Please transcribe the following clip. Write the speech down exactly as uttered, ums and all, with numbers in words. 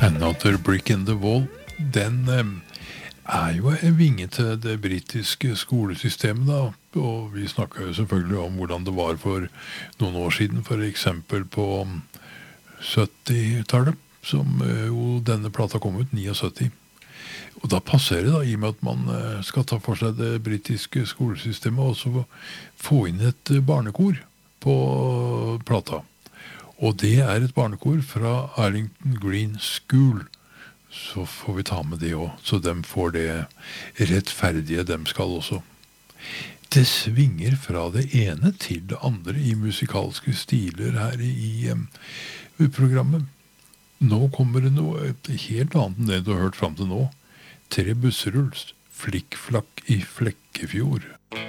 Another Brick in the Wall, den eh, er jo en vinge til det britiske skolesystemet da, og vi snakket jo selvfølgelig om hvordan det var for noen år siden, for eksempel på sytti-tallet, som eh, jo denne plata kom ut, syttioni. Og da passer det da, i og med at man eh, skal ta for seg det britiske skolesystemet, og så få inn et barnekor på plata. Og det er et barnekor fra Arlington Green School. Så får vi ta med det også, så de får det rettferdige de skal også. Det svinger fra det ene til det andre i musikalske stiler her i um, programmet. Nå kommer det noe helt annet enn det du har hørt frem til nå. Tre busserulls, flikkflakk i Flekkefjord.